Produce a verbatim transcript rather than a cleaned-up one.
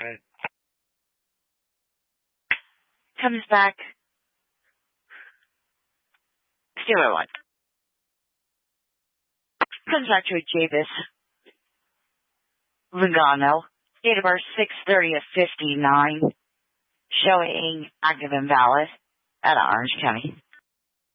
Right. Comes back. Zero one. Comes back to a Javis Vigano. Date of birth six thirty of fifty-nine. Showing active invalid at Orange County.